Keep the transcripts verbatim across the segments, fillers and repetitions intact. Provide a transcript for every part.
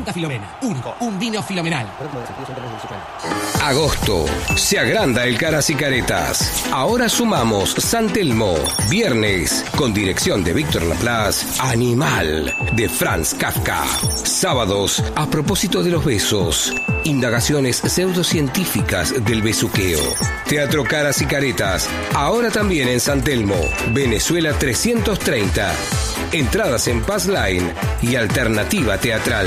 Santa Filomena. Único, un vino filomenal. Agosto. Se agranda el Caras y Caretas. Ahora sumamos San Telmo. Viernes, con dirección de Víctor Laplace, Animal, de Franz Kafka. Sábados, a propósito de los besos. Indagaciones pseudocientíficas del besuqueo. Teatro Caras y Caretas. Ahora también en San Telmo. Venezuela trescientos treinta. Entradas en Pass Line y Alternativa Teatral.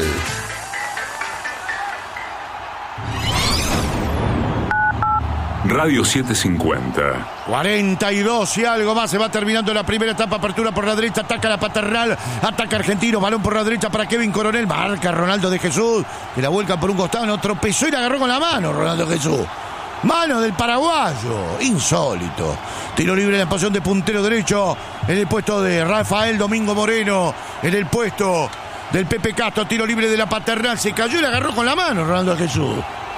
Radio setecientos cincuenta. cuarenta y dos y algo más. Se va terminando la primera etapa. Apertura por la derecha. Ataca la Paternal. Ataca Argentino. Balón por la derecha para Kevin Coronel. Marca Ronaldo de Jesús. Que la vuelca por un costado. No tropezó y la agarró con la mano Ronaldo de Jesús. Mano del paraguayo. Insólito. Tiro libre en la posición de puntero derecho. En el puesto de Rafael Domingo Moreno. En el puesto del Pepe Castro. Tiro libre de la Paternal. Se cayó y la agarró con la mano Ronaldo de Jesús.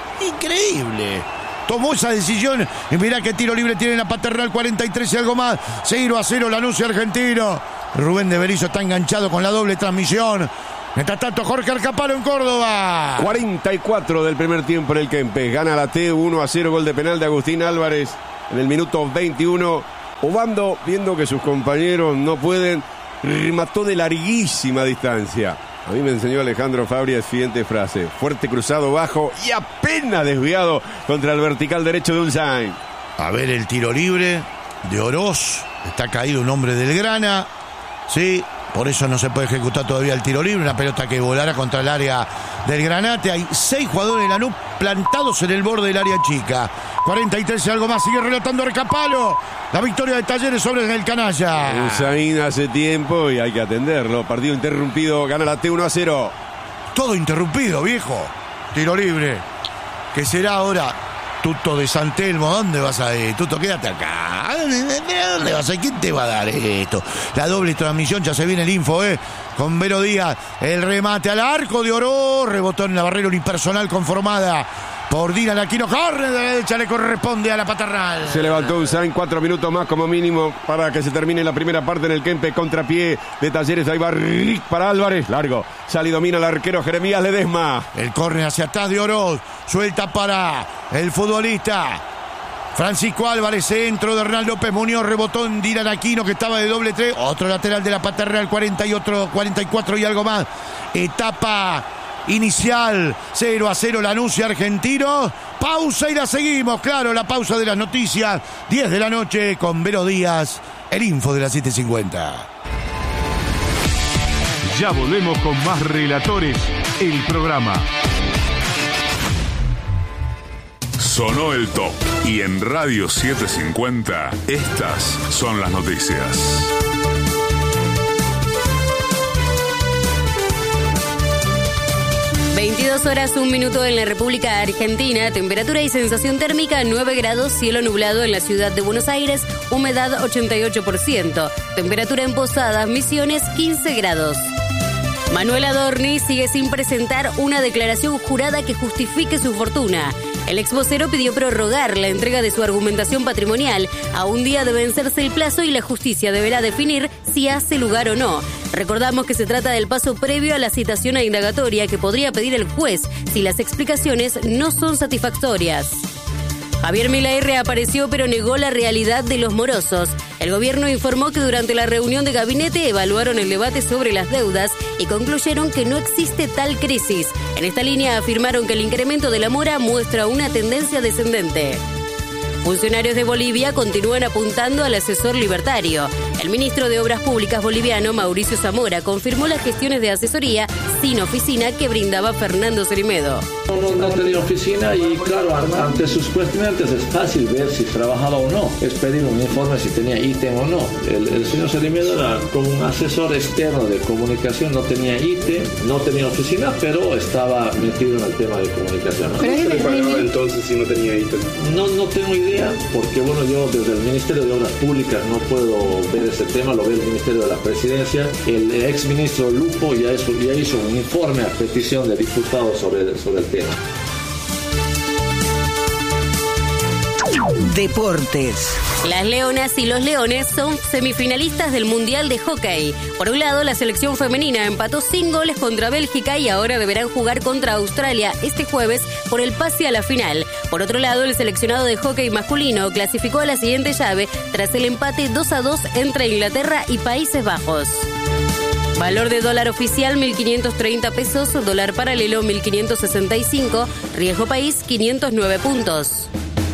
Increíble. Tomó esa decisión y mirá qué tiro libre tiene la Paternal. Cuarenta y tres y algo más. cero a cero Lanús y Argentino. Rubén de Berizzo está enganchado con la doble transmisión. Mientras tanto, Jorge Arcapalo en Córdoba. cuarenta y cuatro del primer tiempo en el Kempes. Gana la T, uno a cero, gol de penal de Agustín Álvarez en el minuto veintiuno. Obando, viendo que sus compañeros no pueden, remató de larguísima distancia. A mí me enseñó Alejandro Fabri la siguiente frase: fuerte cruzado bajo y apenas desviado contra el vertical derecho de Unzain. A ver el tiro libre de Oroz. Está caído un hombre del Grana. Sí, por eso no se puede ejecutar todavía el tiro libre. Una pelota que volará contra el área del Granate. Hay seis jugadores de Lanús plantados en el borde del área chica. cuarenta y tres y algo más. Sigue relatando Arcapalo. La victoria de Talleres sobre el Canalla. Unzain hace tiempo y hay que atenderlo. Partido interrumpido. Gana la T uno a cero. Todo interrumpido, viejo. Tiro libre. ¿Qué será ahora? Tuto de San Telmo, ¿dónde vas a ir? Tuto, quédate acá. ¿De dónde vas a ir? ¿Quién te va a dar esto? La doble transmisión, ya se viene el info, ¿eh? Con Vero Díaz, el remate al arco de Oro. Rebotó en la barrera unipersonal conformada por Dylan Aquino. Corre de la derecha, le corresponde a la Paternal. Se levantó Unzain, cuatro minutos más como mínimo para que se termine la primera parte en el Kempes. Contrapié de Talleres, ahí va Rick para Álvarez. Largo, sale y domina el arquero Jeremías Ledesma. El córner hacia atrás de Oroz. Suelta para el futbolista Francisco Álvarez, centro de Hernán López Muñoz, rebotó en Dylan Aquino que estaba de doble tres. Otro lateral de la Paternal, cuarenta y otro, cuarenta y cuatro y algo más. Etapa inicial, cero a cero Lanús y Argentino. Pausa y la seguimos, claro, la pausa de las noticias. diez de la noche con Vero Díaz, el info de las siete cincuenta. Ya volvemos con más Relatores, el programa. Sonó el top y en Radio setecientos cincuenta estas son las noticias. veintidós horas, un minuto en la República Argentina. Temperatura y sensación térmica nueve grados, cielo nublado en la ciudad de Buenos Aires, humedad ochenta y ocho por ciento. Temperatura en Posadas, Misiones, quince grados. Manuel Adorni sigue sin presentar una declaración jurada que justifique su fortuna. El ex vocero pidió prorrogar la entrega de su argumentación patrimonial. A un día de vencerse el plazo y la justicia deberá definir si hace lugar o no. Recordamos que se trata del paso previo a la citación a indagatoria que podría pedir el juez si las explicaciones no son satisfactorias. Javier Milei reapareció pero negó la realidad de los morosos. El gobierno informó que durante la reunión de gabinete evaluaron el debate sobre las deudas y concluyeron que no existe tal crisis. En esta línea afirmaron que el incremento de la mora muestra una tendencia descendente. Funcionarios de Bolivia continúan apuntando al asesor libertario. El ministro de Obras Públicas boliviano, Mauricio Zamora, confirmó las gestiones de asesoría sin oficina que brindaba Fernando Cerimedo. No, no, no tenía oficina y claro, ante sus cuestionantes es fácil ver si trabajaba o no. Es pedir un informe si tenía ítem o no. El, el señor Cerimedo era como un asesor externo de comunicación, no tenía ítem, no tenía oficina, pero estaba metido en el tema de comunicación. ¿No? ¿Pero se le pagaba entonces si no tenía ítem? No, no tengo idea, porque bueno, yo desde el Ministerio de Obras Públicas no puedo ver ese tema, lo ve el Ministerio de la Presidencia. El ex ministro Lupo ya hizo, ya hizo un informe a petición de diputados sobre, sobre el tema. Deportes. Las Leonas y los Leones son semifinalistas del Mundial de Hockey. Por un lado, la selección femenina empató sin goles contra Bélgica y ahora deberán jugar contra Australia este jueves por el pase a la final. Por otro lado, el seleccionado de hockey masculino clasificó a la siguiente llave tras el empate dos a dos entre Inglaterra y Países Bajos. Valor de dólar oficial mil quinientos treinta pesos, dólar paralelo mil quinientos sesenta y cinco, riesgo país quinientos nueve puntos.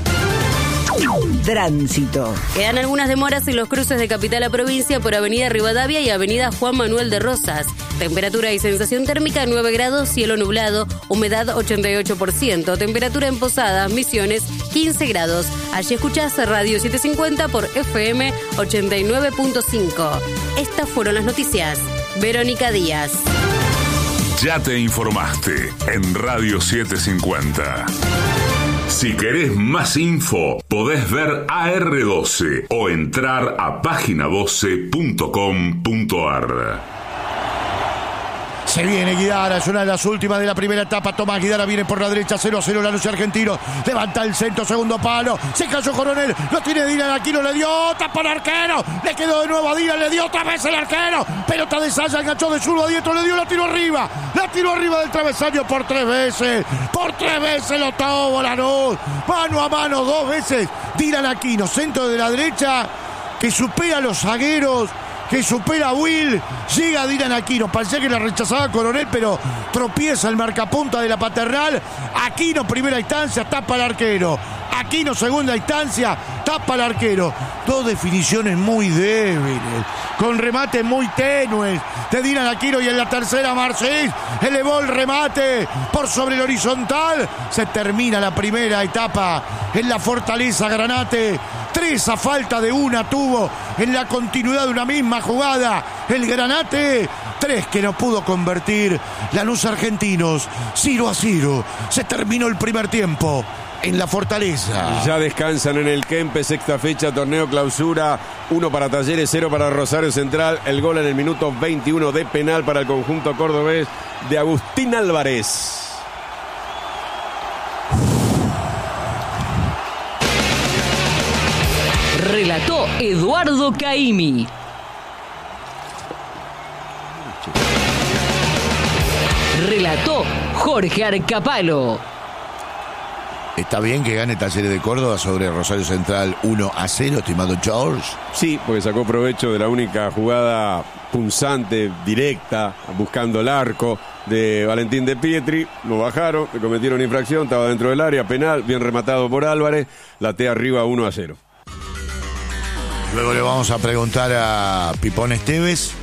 Tránsito. Quedan algunas demoras en los cruces de capital a provincia por Avenida Rivadavia y Avenida Juan Manuel de Rosas. Temperatura y sensación térmica nueve grados, cielo nublado, humedad ochenta y ocho por ciento. Temperatura en Posadas, Misiones quince grados. Allí escuchás Radio setecientos cincuenta por F M ochenta y nueve punto cinco. Estas fueron las noticias. Verónica Díaz. Ya te informaste en Radio setecientos cincuenta. Si querés más info, podés ver A R doce o entrar a página doce punto com punto a r. Se viene Guidara, es una de las últimas de la primera etapa. Tomás Guidara viene por la derecha, cero a cero la lucha argentino. Levanta el centro, segundo palo. Se cayó Coronel, lo tiene Dylan Aquino, le dio tapa al arquero. Le quedó de nuevo a Dylan, le dio otra vez el arquero. Pelota de Saya, enganchó de zurdo a diestro, le dio, la tiró arriba. La tiró arriba del travesaño por tres veces. Por tres veces lo tuvo Lanús. Mano a mano, dos veces. Dylan Aquino, centro de la derecha, que supera a los zagueros, que supera a Will, llega Dylan Aquino, parecía que la rechazaba Coronel, pero tropieza el marcapunta de la Paternal. Aquino primera instancia, tapa al arquero. Aquino segunda instancia, tapa al arquero. Dos definiciones muy débiles, con remates muy tenues de Dylan Aquino, y en la tercera Marcés elevó el remate por sobre el horizontal. Se termina la primera etapa en la Fortaleza Granate. Tres a falta de una tuvo en la continuidad de una misma jugada el Granate. Tres que no pudo convertir Lanús Argentinos. Ciro a Ciro. Se terminó el primer tiempo en la Fortaleza. Ya descansan en el Kempe, sexta fecha, torneo clausura. Uno para Talleres, cero para Rosario Central. El gol en el minuto veintiuno de penal para el conjunto cordobés de Agustín Álvarez. Relató Eduardo Caimi. Relató Jorge Arcapalo. ¿Está bien que gane Talleres de Córdoba sobre Rosario Central uno a cero, estimado George? Sí, porque sacó provecho de la única jugada punzante, directa, buscando el arco de Valentín de Pietri. Lo bajaron, le cometieron infracción, estaba dentro del área, penal, bien rematado por Álvarez. Latea arriba uno a cero. Luego le vamos a preguntar a Pipón Esteves,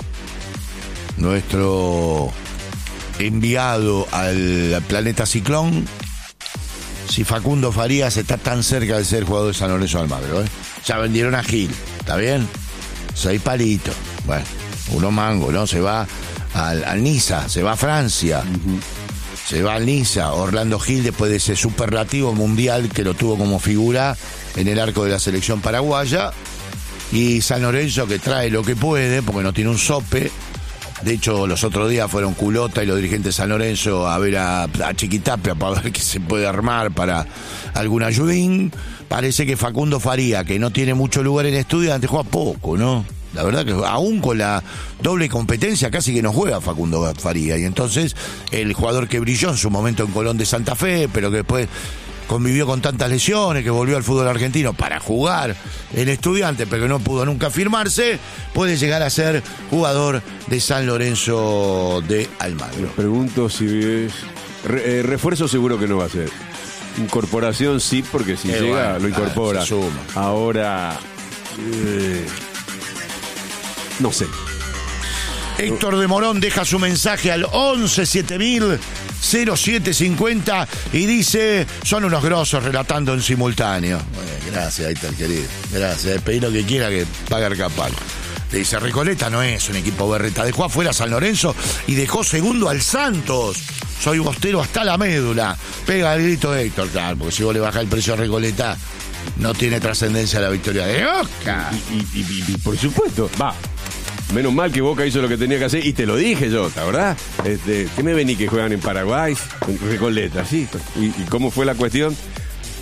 nuestro enviado al planeta Ciclón, si Facundo Farías está tan cerca de ser jugador de San Lorenzo de Almagro, ¿eh? Ya vendieron a Gil, ¿está bien? Seis palitos. Bueno, uno mango, ¿no? Se va al, al Niza, se va a Francia. Uh-huh. Se va al Niza. Orlando Gil, después de ese superlativo mundial que lo tuvo como figura en el arco de la selección paraguaya. Y San Lorenzo, que trae lo que puede, porque no tiene un sope. De hecho, los otros días fueron Culota y los dirigentes de San Lorenzo a ver a, a Chiquitapia para ver qué se puede armar para algún ayudín. Parece que Facundo Faría, que no tiene mucho lugar en Estudiantes, juega poco, ¿no? La verdad que aún con la doble competencia casi que no juega Facundo Faría. Y entonces el jugador que brilló en su momento en Colón de Santa Fe, pero que después convivió con tantas lesiones, que volvió al fútbol argentino para jugar en Estudiantes, pero que no pudo nunca firmarse, puede llegar a ser jugador de San Lorenzo de Almagro. Les pregunto si es... Re, eh, refuerzo seguro que no va a ser. Incorporación sí, porque si eh, llega bueno, lo incorpora. Claro, ahora... Eh, no sé. Héctor de Morón deja su mensaje al once siete mil cero siete cincuenta y dice: son unos grosos relatando en simultáneo. Bueno, gracias, Héctor querido. Gracias. Pedí lo que quiera que pague Arcapal. Le dice: Recoleta no es un equipo berreta. Dejó afuera a San Lorenzo y dejó segundo al Santos. Soy bostero hasta la médula. Pega el grito de Héctor, claro, porque si vos le bajás el precio a Recoleta, no tiene trascendencia la victoria de Boca. Y, y, y, y, y por supuesto, va. Menos mal que Boca hizo lo que tenía que hacer, y te lo dije yo, ¿verdad? Este, ¿qué me vení que juegan en Paraguay? En Recoleta, sí. ¿Y, y cómo fue la cuestión?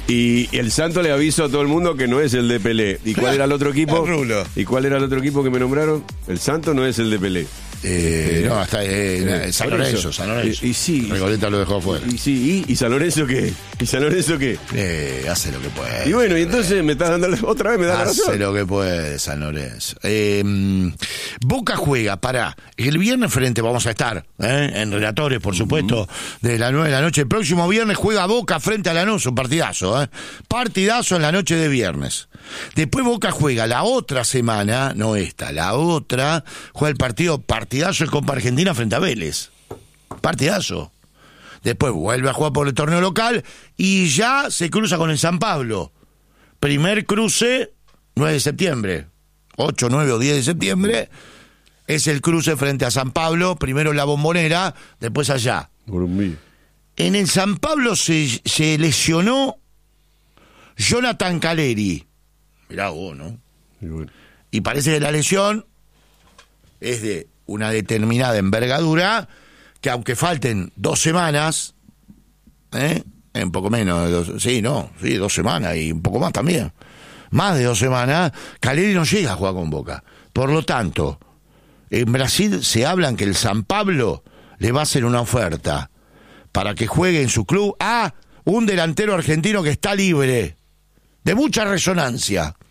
Y el Santo le aviso a todo el mundo que no es el de Pelé. ¿Y cuál era el otro equipo? Rulo. ¿Y cuál era el otro equipo que me nombraron? El Santo no es el de Pelé. Eh, no, hasta eh, Eh, San por Lorenzo, eso. San Lorenzo. Y, y sí. Recoleta lo dejó afuera. Y sí, ¿y, y San Lorenzo qué? ¿Y San Lorenzo qué? Eh, hace lo que puede. Y bueno, y entonces me estás dando otra vez me da la Hace razón. lo que puede San Lorenzo. Eh, Boca juega, pará. El viernes frente vamos a estar, ¿eh? En Relatores, por supuesto, de las nueve de la noche. El próximo viernes juega Boca frente a Lanús, un partidazo, ¿eh? Partidazo en la noche de viernes. Después Boca juega la otra semana, no esta, la otra, juega el partido partidazo en Copa Argentina frente a Vélez. Partidazo. Después vuelve a jugar por el torneo local y ya se cruza con el San Pablo. Primer cruce, nueve de septiembre. ocho, nueve o diez de septiembre. Es el cruce frente a San Pablo. Primero en la Bombonera, después allá. Por mí. En el San Pablo se, se lesionó Jonathan Caleri. Mirá vos, ¿no? Y bueno. Y parece que la lesión es de una determinada envergadura, que aunque falten dos semanas, ¿eh? En poco menos de dos, sí, no, sí, dos semanas y un poco más también, más de dos semanas, Caleri no llega a jugar con Boca. Por lo tanto, en Brasil se hablan que el San Pablo le va a hacer una oferta para que juegue en su club a un delantero argentino que está libre, de mucha resonancia.